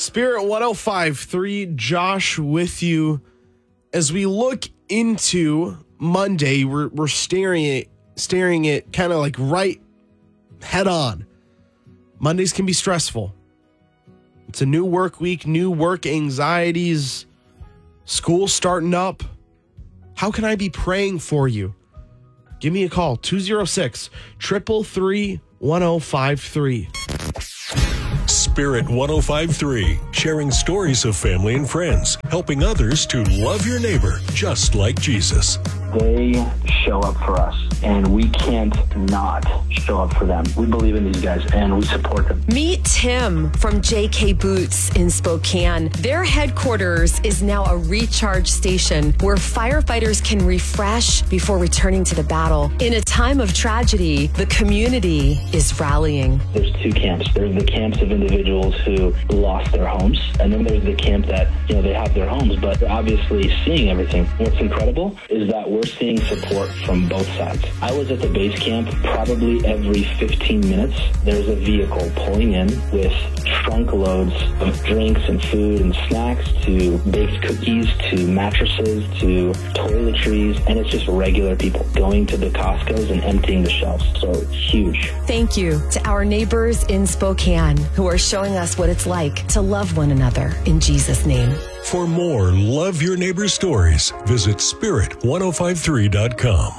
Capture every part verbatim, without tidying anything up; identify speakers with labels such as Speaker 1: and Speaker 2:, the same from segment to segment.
Speaker 1: Spirit one oh five point three, Josh with you. As we look into Monday, we're, we're staring at, staring at kind of like right head on. Mondays can be stressful. It's a new work week, new work anxieties, school starting up. How can I be praying for you? Give me a call, two oh six, three three three, one oh five three.
Speaker 2: Spirit one oh five point three, sharing stories of family and friends, helping others to love your neighbor just like Jesus.
Speaker 3: They show up for us, and we can't not show up for them. We believe in these guys, and we support them.
Speaker 4: Meet Tim from J K Boots in Spokane. Their headquarters is now a recharge station where firefighters can refresh before returning to the battle. In a time of tragedy, the community is rallying.
Speaker 3: There's two camps. There's the camps of individuals who lost their homes, and then there's the camp that, you know, they have their homes, but they're obviously seeing everything. What's incredible is that we're seeing support from both sides. I was at the base camp probably every fifteen minutes. There's a vehicle pulling in with trunk loads of drinks and food and snacks, to baked cookies, to mattresses, to toiletries, and it's just regular people going to the Costco's and emptying the shelves. So it's huge.
Speaker 4: Thank you to our neighbors in Spokane who are showing us what it's like to love one another in Jesus' name.
Speaker 2: For more Love Your Neighbor stories, visit spirit one oh five three dot com.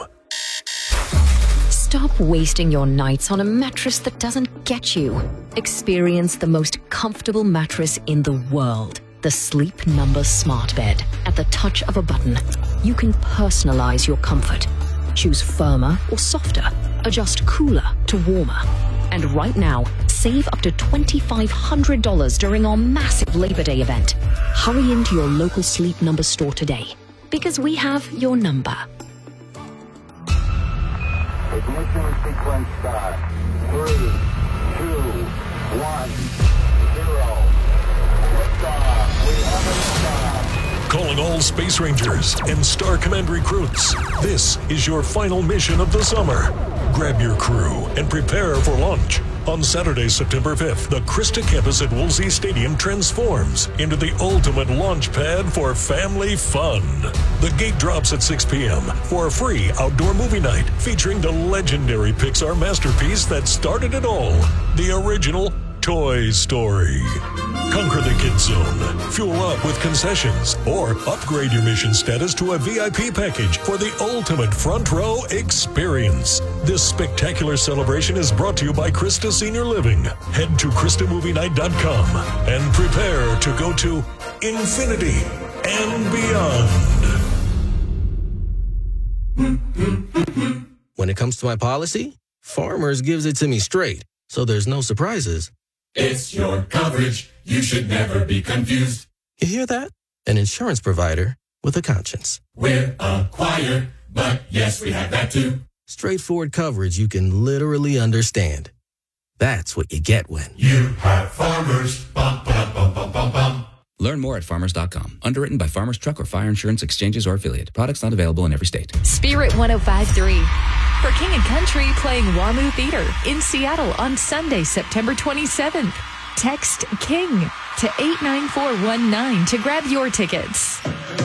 Speaker 5: Stop wasting your nights on a mattress that doesn't get you. Experience the most comfortable mattress in the world. The Sleep Number Smart Bed. At the touch of a button, you can personalize your comfort. Choose firmer or softer. Adjust cooler to warmer. And right now, save up to twenty-five hundred dollars during our massive Labor Day event. Hurry into your local Sleep Number store today, because we have your number.
Speaker 6: Ignition sequence start. Three, two, one, zero. Liftoff. We have a liftoff.
Speaker 2: Calling all Space Rangers and Star Command recruits. This is your final mission of the summer. Grab your crew and prepare for launch. On Saturday, September fifth, the Krista campus at Woolsey Stadium transforms into the ultimate launch pad for family fun. The gate drops at six p.m. for a free outdoor movie night featuring the legendary Pixar masterpiece that started it all, the original Toy Story. Conquer the Kids Zone, fuel up with concessions, or upgrade your mission status to a V I P package for the ultimate front row experience. This spectacular celebration is brought to you by Krista Senior Living. Head to Krista Movie Night dot com and prepare to go to infinity and beyond.
Speaker 7: When it comes to my policy, Farmers gives it to me straight, so there's no surprises.
Speaker 8: It's your coverage. You should never be confused.
Speaker 7: You hear that? An insurance provider with a conscience.
Speaker 8: We're a choir, but yes, we have that too.
Speaker 7: Straightforward coverage you can literally understand. That's what you get when
Speaker 8: you have Farmers. Bum, bum, bum, bum, bum, bum.
Speaker 9: Learn more at farmers dot com. Underwritten by Farmers Truck or Fire Insurance Exchanges or Affiliate. Products not available in every state.
Speaker 10: Spirit one oh five point three. For King and Country playing WAMU Theater in Seattle on Sunday, September twenty-seventh. Text KING to eight nine four one nine to grab your tickets.